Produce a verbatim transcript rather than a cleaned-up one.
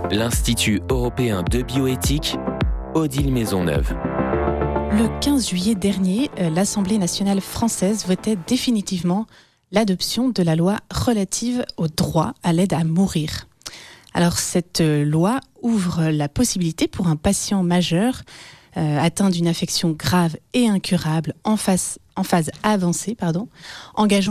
l'Institut européen de bioéthique, Odile Maisonneuve. Le quinze juillet dernier, l'Assemblée nationale française votait définitivement l'adoption de la loi relative au droit à l'aide à mourir. Alors cette loi ouvre la possibilité pour un patient majeur euh, atteint d'une affection grave et incurable en phase, en phase avancée, pardon, engageant